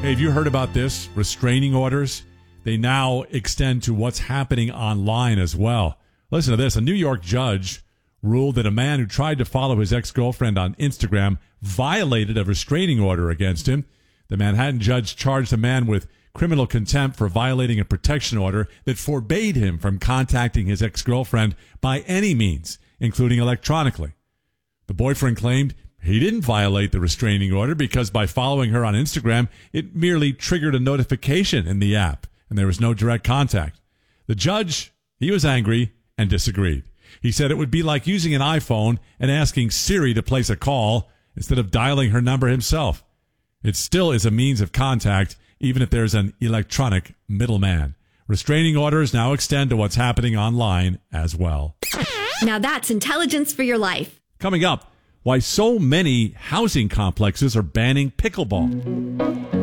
Hey, have you heard about this? Restraining orders? They now extend to what's happening online as well. Listen to this. A New York judge ruled that a man who tried to follow his ex-girlfriend on Instagram violated a restraining order against him. The Manhattan judge charged the man with criminal contempt for violating a protection order that forbade him from contacting his ex-girlfriend by any means, including electronically. The boyfriend claimed he didn't violate the restraining order because by following her on Instagram, it merely triggered a notification in the app, and there was no direct contact. The judge, he was angry and disagreed. He said it would be like using an iPhone and asking Siri to place a call instead of dialing her number himself. It still is a means of contact, even if there's an electronic middleman. Restraining orders now extend to what's happening online as well. Now that's intelligence for your life. Coming up, why so many housing complexes are banning pickleball.